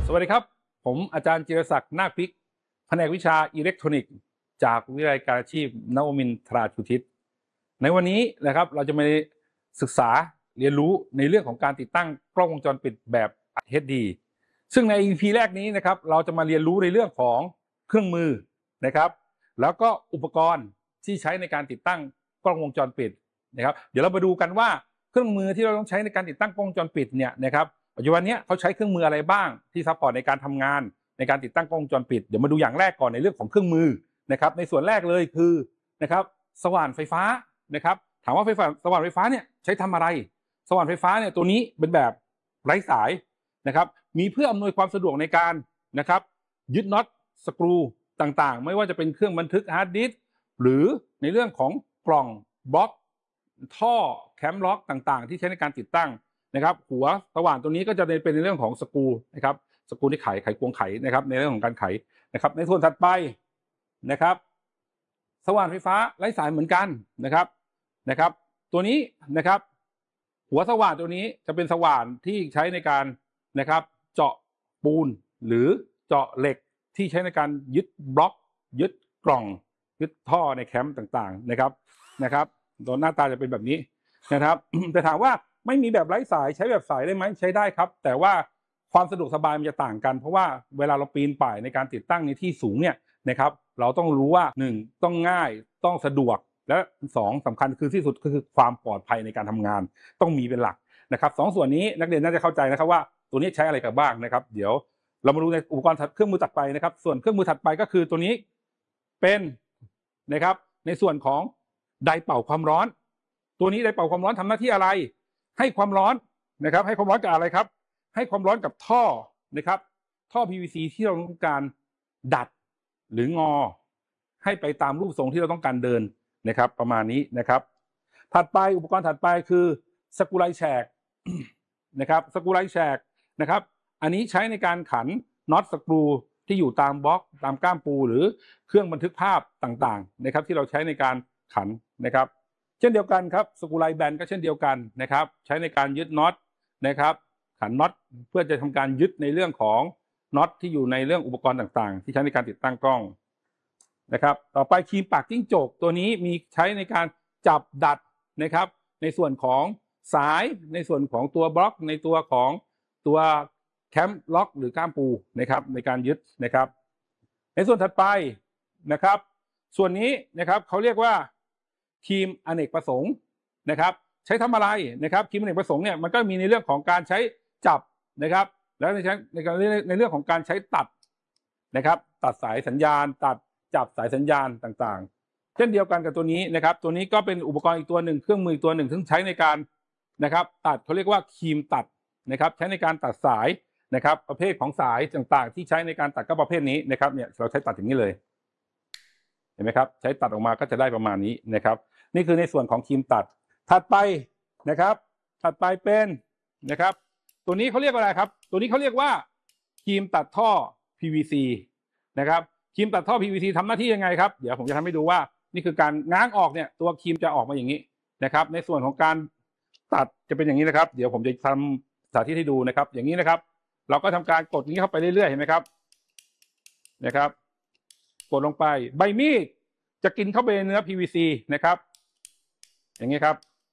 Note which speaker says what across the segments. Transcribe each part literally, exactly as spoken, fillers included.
Speaker 1: สวัสดีครับผมอาจารย์จิรศักดิ์นาคพริกแผนกวิชาอิเล็กทรอนิกส์จากวิทยาลัยการอาชีพนวมินทราชูทิศในวันนี้นะครับเราจะมาศึกษาเรียนรู้ในเรื่องของการติดตั้งกล้องวงจรปิดแบบ เอช ดี ซึ่งใน อี พี แรกนี้นะครับเราจะมาเรียนรู้ในเรื่องของเครื่องมือนะครับแล้วก็อุปกรณ์ที่ใช้ในการติดตั้งกล้องวงจรปิดนะครับเดี๋ยวเรามาดูกันว่าเครื่องมือที่เราต้องใช้ในการติดตั้งกล้องวงจรปิดเนี่ยนะครับปัจจุบันนี้เขาใช้เครื่องมืออะไรบ้างที่ซัพพอร์ตในการทำงานในการติดตั้งกล้องวงจรปิดเดี๋ยวมาดูอย่างแรกก่อนในเรื่องของเครื่องมือนะครับในส่วนแรกเลยคือนะครับสว่านไฟฟ้านะครับถามว่าไฟฟ้าสว่านไฟฟ้าเนี่ยใช้ทำอะไรสว่านไฟฟ้าเนี่ยตัวนี้เป็นแบบไร้สายนะครับมีเพื่ออำนวยความสะดวกในการนะครับยึดน็อตสกรูต่างๆไม่ว่าจะเป็นเครื่องบันทึกฮาร์ดดิสก์หรือในเรื่องของกล่องบล็อกท่อแคมล็อกต่างๆที่ใช้ในการติดตั้งนะครับหัวสว่านตัวนี้ก็จะเป็นในเรื่องของสกรูนะครับสกรูที่ไขไขควงไขนะครับในเรื่องของการไขนะครับในส่วนถัดไปนะครับสว่านไฟฟ้าไร้สายเหมือนกันนะครับนะครับตัวนี้นะครับหัวสว่านตัวนี้จะเป็นสว่านที่ใช้ในการนะครับเจาะปูนหรือเจาะเหล็กที่ใช้ในการยึดบล็อกยึดกล่องยึดท่อในแคมป์ต่างๆนะครับนะครับตัวหน้าตาจะเป็นแบบนี้นะครับ แต่ถามว่าไม่มีแบบไร้สายใช้แบบสายได้ไหมใช้ได้ครับแต่ว่าความสะดวกสบายมันจะต่างกันเพราะว่าเวลาเราปีนป่ายในการติดตั้งในที่สูงเนี่ยนะครับเราต้องรู้ว่าหนึ่งต้องง่ายต้องสะดวกและสองสำคัญคือที่สุดก็คือความปลอดภัยในการทำงานต้องมีเป็นหลักนะครับสองส่วนนี้นักเรียนน่าจะเข้าใจนะครับว่าตัวนี้ใช้อะไรกันบ้างนะครับเดี๋ยวเรามาดูในอุปกรณ์เครื่องมือถัดไปนะครับส่วนเครื่องมือถัดไปก็คือตัวนี้เป็นนะครับในส่วนของไดร์เป่าความร้อนตัวนี้ไดร์เป่าความร้อนทำหน้าที่อะไรให้ความร้อนนะครับให้ความร้อนกับอะไรครับให้ความร้อนกับท่อนะครับท่อ พี วี ซี ที่เราต้องการดัดหรืองอให้ไปตามรูปทรงที่เราต้องการเดินนะครับประมาณนี้นะครับถัดไปอุปกรณ์ถัดไปคือสกรูไลแฉกนะครับสกรูไลแฉกนะครับอันนี้ใช้ในการขันน็อตสกรูที่อยู่ตามบล็อกตามก้ามปูหรือเครื่องบันทึกภาพต่างๆนะครับที่เราใช้ในการขันนะครับเช่นเดียวกันครับสกรูไลแบนก็เช่นเดียวกันนะครับใช้ในการยึดน็อตนะครับขันน็อตเพื่อจะทำการยึดในเรื่องของน็อตที่อยู่ในเรื่องอุปกรณ์ต่างๆที่ใช้ในการติดตั้งกล้องนะครับต่อไปครีมปากจิ้งจกตัวนี้มีใช้ในการจับดัดนะครับในส่วนของสายในส่วนของตัวบล็อกในตัวของตัวแคมล็อกหรือก้ามปูนะครับในการยึดนะครับในส่วนถัดไปนะครับส่วนนี้นะครับเขาเรียกว่าครีมอเนกประสงค์นะครับใช้ทำอะไรนะครับครีมอเนกประสงค์เนี่ยมันก็มีในเรื่องของการใช้จับนะครับแล้วในในการในเรื่องของการใช้ตัดนะครับตัดสายสัญญาณตัดจับสายสัญญาณต่างๆเช่นเดียวกันกับตัวนี้นะครับตัวนี้ก็เป็นอุปกรณ์อีกตัวหนึ่งเครื่องมือตัวหนึ่งซึ่งใช้ในการนะครับตัดเขาเรียกว่าครีมตัดนะครับใช้ในการตัดสายนะครับประเภทของสายต่างๆที่ใช้ในการตัดก็ประเภทนี้นะครับเนี่ยเราใช้ตัดอย่างนี้เลยเห็นไหมครับใช้ตัดออกมาก็จะได้ประมาณนี้นะครับนี่คือในส่วนของครีมตัดถัดไปนะครับถัดไปเป็นนะครับตัวนี้เขาเรียกว่าอะไรครับตัวนี้เขาเรียกว่าครีมตัดท่อ พี วี ซี นะครับครีมตัดท่อ พี วี ซี ทำหน้าที่ยังไงครับเดี๋ยวผมจะทำให้ดูว่านี่คือการง้างออกเนี่ยตัวครีมจะออกมาอย่างนี้นะครับในส่วนของการตัดจะเป็นอย่างนี้นะครับเดี๋ยวผมจะทำสาธิตให้ดูนะครับอย่างนี้นะครับเราก็ทำการกดนี้เข้าไปเรื่อยๆเห็นไหมครับนะครับกดลงไปใบมีดจะกินเข้าไปในเนื้อ พี วี ซี นะครับอย่างนี้ครับ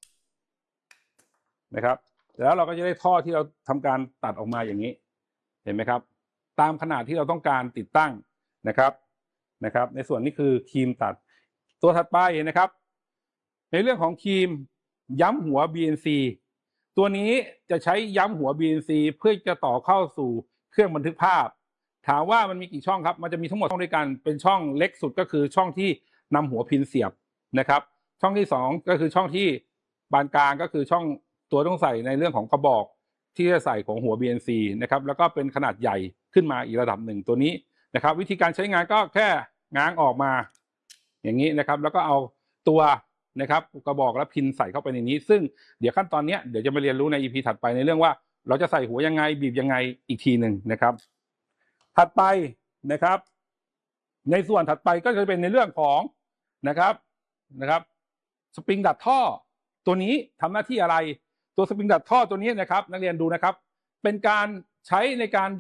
Speaker 1: นะครับแล้วเราก็จะได้ท่อที่เราทำการตัดออกมาอย่างนี้เห็นไหมครับตามขนาดที่เราต้องการติดตั้งนะครับนะครับในส่วนนี้คือครีมตัดตัวถัดไปนะครับในเรื่องของครีมย้ำหัว บี เอ็น ซี ตัวนี้จะใช้ย้ำหัว บี เอ็น ซี เพื่อจะต่อเข้าสู่เครื่องบันทึกภาพถามว่ามันมีกี่ช่องครับมันจะมีทั้งหมดช่องด้วยกันเป็นช่องเล็กสุดก็คือช่องที่นำหัวพินเสียบนะครับช่องที่สองก็คือช่องที่บานกลางก็คือช่องตัวต้องใส่ในเรื่องของกระบอกที่จะใส่ของหัว บี เอ็น ซี นะครับแล้วก็เป็นขนาดใหญ่ขึ้นมาอีกระดับหนึ่งตัวนี้นะครับวิธีการใช้งานก็แค่ง้างออกมาอย่างนี้นะครับแล้วก็เอาตัวนะครับกระบอกและพินใส่เข้าไปในนี้ซึ่งเดี๋ยวขั้นตอนนี้เดี๋ยวจะมาเรียนรู้ใน อี พี ถัดไปในเรื่องว่าเราจะใส่หัวยังไงบีบยังไงอีกทีหนึ่งนะครับถัดไปนะครับในส่วนถัดไปก็จะเป็นในเรื่องของนะครับนะครับสปริงดัดท่อตัวนี้ทำหน้าที่อะไรตัวสปริงดัดท่อตัวนี้นะครับนักเรียนดูนะครับเป็นการใช้ในการดัด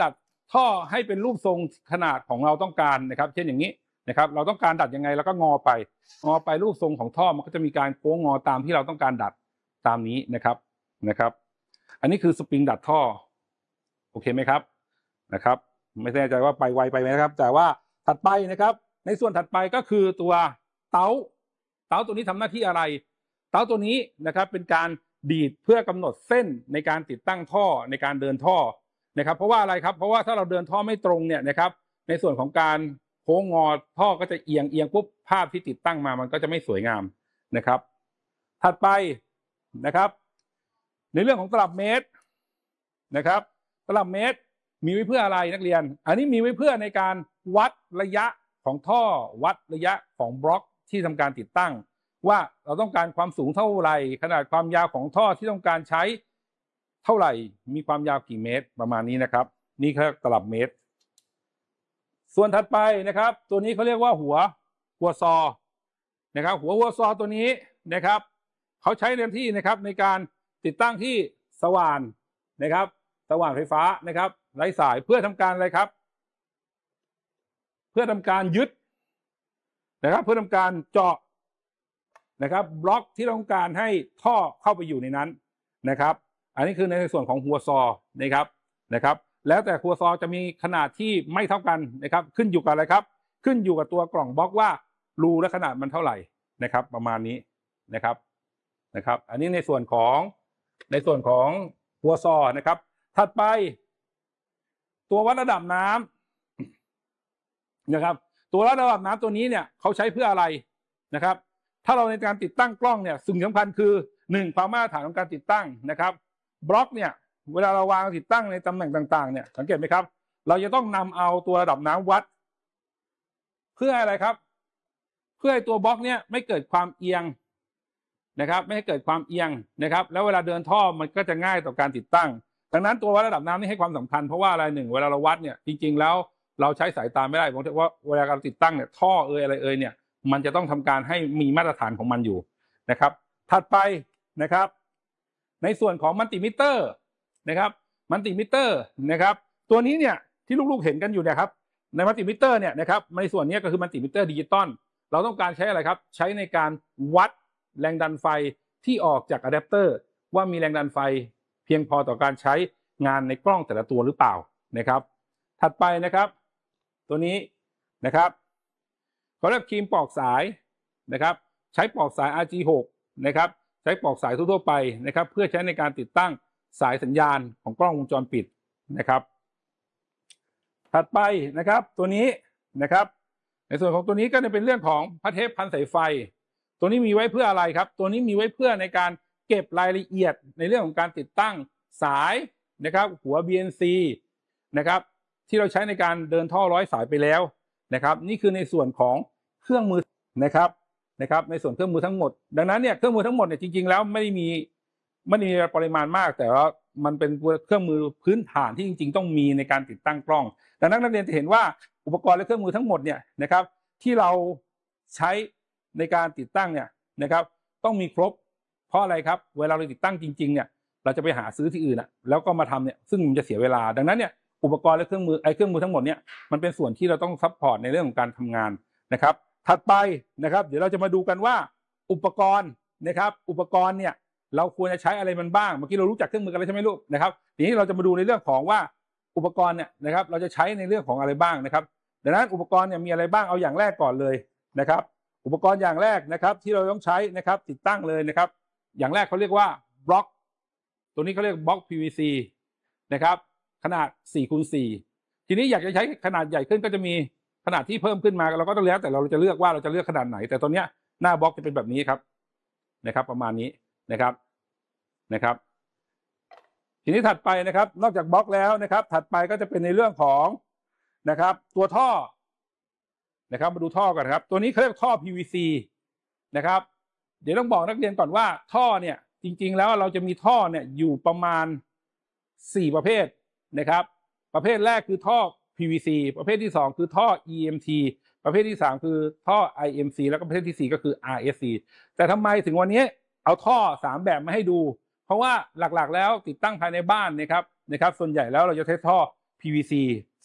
Speaker 1: ท่อให้เป็นรูปทรงขนาดของเราต้องการนะครับเช่นอย่างนี้นะครับเราต้องการดัดยังไงแล้วก็งอไปงอไปรูปทรงของท่อมันก็จะมีการโค้งงอตามที่เราต้องการดัดตามนี้นะครับนะครับอันนี้คือสปริงดัดท่อโอเคไหมครับนะครับไม่แน่ใจว่าไปไวไปไหมนะครับแต่ว่าถัดไปนะครับในส่วนถัดไปก็คือตัวเตาเตาตัวนี้ทำหน้าที่อะไรเตาตัวนี้นะครับเป็นการดีดเพื่อกำหนดเส้นในการติดตั้งท่อในการเดินท่อนะครับเพราะว่าอะไรครับเพราะว่าถ้าเราเดินท่อไม่ตรงเนี่ยนะครับในส่วนของการโค้งงอท่อก็จะเอียงเอียงปุ๊บภาพที่ติดตั้งมามันก็จะไม่สวยงามนะครับถัดไปนะครับในเรื่องของตลับเมตรนะครับตลับเมตรมีไว้เพื่ออะไรนักเรียนอันนี้มีไว้เพื่อในการวัดระยะของท่อวัดระยะของบล็อกที่ทำการติดตั้งว่าเราต้องการความสูงเท่าไหร่ขนาดความยาวของท่อที่ต้องการใช้เท่าไหร่มีความยาวกี่เมตรประมาณนี้นะครับนี่คือตลับเมตรส่วนถัดไปนะครับตัวนี้เขาเรียกว่าหัวหัวซอนะครับหัวหัวซอตัวนี้นะครับเขาใช้เต็มที่นะครับในการติดตั้งที่สว่านนะครับสว่านไฟฟ้านะครับไร้สายเพื่อทำการอะไรครับเพื่อทำการยึดนะครับเพื่อทำการเจาะนะครับบล็อกที่ต้องการให้ท่อเข้าไปอยู่ในนั้นนะครับอันนี้คือในส่วนของหัวซอนะครับนะครับแล้วแต่หัวซอจะมีขนาดที่ไม่เท่ากันนะครับขึ้นอยู่กับอะไรครับขึ้นอยู่กับตัวกล่องบล็อกว่ารูและขนาดมันเท่าไหร่นะครับประมาณนี้นะครับนะครับอันนี้ในส่วนของในส่วนของหัวซอนะครับถัดไปตัววัดระดับน้ำนะครับตัววัดระดับน้ำตัวนี้เนี่ยเขาใช้เพื่ออะไรนะครับถ้าเราในการติดตั้งกล้องเนี่ยสิ่งสำคัญคือหนึ่งความมาตรฐานของการติดตั้งนะครับบล็อกเนี่ยเวลาเราวางติดตั้งในตำแหน่งต่างๆเนี่ยสังเกตไหมครับเราจะต้องนำเอาตัวระดับน้ำวัดเพื่ออะไรครับเพื่อให้ตัวบล็อกเนี่ยไม่เกิดความเอียงนะครับไม่ให้เกิดความเอียงนะครับแล้วเวลาเดินท่อมันก็จะง่ายต่อการติดตั้งดังนั้นตัววัดระดับน้ำนี่ให้ความสำคัญเพราะว่าอะไรหนึ่งเวลาเราวัดเนี่ยจริงๆแล้วเราใช้สายตาไม่ได้เพราะว่าเวลาการติดตั้งเนี่ยท่อเอยอะไรเอยเนี่ยมันจะต้องทำการให้มีมาตรฐานของมันอยู่นะครับถัดไปนะครับในส่วนของมัลติมิเตอร์นะครับมัลติมิเตอร์นะครับตัวนี้เนี่ยที่ลูกๆเห็นกันอยู่เนี่ยครับในมัลติมิเตอร์เนี่ยนะครับในส่วนนี้ก็คือมัลติมิเตอร์ดิจิตอลเราต้องการใช้อะไรครับใช้ในการวัดแรงดันไฟที่ออกจากอะแดปเตอร์ว่ามีแรงดันไฟเพียงพอต่อการใช้งานในกล้องแต่ละตัวหรือเปล่านะครับถัดไปนะครับตัวนี้นะครับเขาเรียกครีมปลอกสายนะครับใช้ปลอกสาย อาร์ จี หก นะครับใช้ปลอกสายทั่วๆไปนะครับเพื่อใช้ในการติดตั้งสายสัญญาณของกล้องวงจรปิดนะครับถัดไปนะครับตัวนี้นะครับในส่วนของตัวนี้ก็จะเป็นเรื่องของพระเทปพันสายไฟตัวนี้มีไว้เพื่ออะไรครับตัวนี้มีไว้เพื่อในการเก็บรายละเอียดในเรื่องของการติดตั้งสายนะครับหัว บี เอ็น ซี นะครับที่เราใช้ในการเดินท่อร้อยสายไปแล้วนะครับนี่คือในส่วนของเครื่องมือนะครับนะครับในส่วนเครื่องมือทั้งหมดดังนั้นเนี่ยเครื่องมือทั้งหมดเนี่ยจริงๆแล้วไม่ได้มีไม่ได้มีปริมาณมากแต่ว่ามันเป็นเครื่องมือพื้นฐานที่จริงๆต้องมีในการติดตั้งกล้องดังนั้นนักเรียนจะเห็นว่าอุปกรณ์และเครื่องมือทั้งหมดเนี่ยนะครับที่เราใช้ในการติดตั้งเนี่ยนะครับต้องมีครบเพราะอะไรครับเวลาเราติดตั้งจริงๆเนี่ยเราจะไปหาซื้อที่อื่นอ่ะแล้วก็มาทำเนี่ยซึ่งมันจะเสียเวลาดังนั้นเนี่ยอุปกรณ์และเครื่องมือไอ้เครื่องมือทั้งหมดเนี่ยมันเป็นส่วนที่เราต้องซัพพอร์ตในเรื่องของการทำงานนะครับถัดไปนะครับเดี๋ยวเราจะมาดูกันว่าอุปกรณ์นะครับอุปกรณ์เนี่ยเราควรจะใช้อะไรมันบ้างเมื่อกี้เรารู้จักเครื่องมือกันแล้วใช่ไหมลูกนะครับทีนี้เราจะมาดูในเรื่องของว่าอุปกรณ์เนี่ยนะครับเราจะใช้ในเรื่องของอะไรบ้างนะครับดังนั้นอุปกรณ์เนี่ยมีอะไรบ้างเอาอย่างแรกก่อนเลยนะครับอุปกรณ์อย่างแรกนะครับที่เราต้องใช้นะครับติดตั้งเลยนะครับอย่างแรกเขาเรียกว่าบล็อกตัวนี้เขาเรียกบล็อก พี วี ซี นะครับขนาด สี่คูณ สี่ ทีนี้อยากจะใช้ขนาดใหญ่ขึ้นก็จะมีขนาดที่เพิ่มขึ้นมาเราก็ต้องแล้วแต่เราจะเลือกว่าเราจะเลือกขนาดไหนแต่ตอนนี้หน้าบล็อกจะเป็นแบบนี้ครับนะครับประมาณนี้นะครับนะครับทีนี้ถัดไปนะครับนอกจากบล็อกแล้วนะครับถัดไปก็จะเป็นในเรื่องของนะครับตัวท่อนะครับมาดูท่อก่อนครับตัวนี้เขาเรียกท่อ พี วี ซี นะครับเดี๋ยวต้องบอกนักเรียนก่อนว่าท่อเนี่ยจริงๆแล้วเราจะมีท่อเนี่ยอยู่ประมาณสี่ประเภทนะครับประเภทแรกคือท่อ พี วี ซี ประเภทที่สองคือท่อ อี เอ็ม ที ประเภทที่สามคือท่อ ไอ เอ็ม ซี แล้วก็ประเภทที่สี่ก็คือ อาร์ เอส ซี แต่ทำไมถึงวันนี้เอาท่อสามแบบมาให้ดูเพราะว่าหลักๆแล้วติดตั้งภายในบ้านนะครับนะครับส่วนใหญ่แล้วเราจะใช้ท่อ พี วี ซี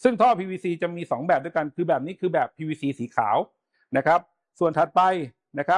Speaker 1: ซึ่งท่อ พี วี ซี จะมีสองแบบด้วยกันคือแบบนี้คือแบบ พี วี ซี สีขาวนะครับส่วนถัดไป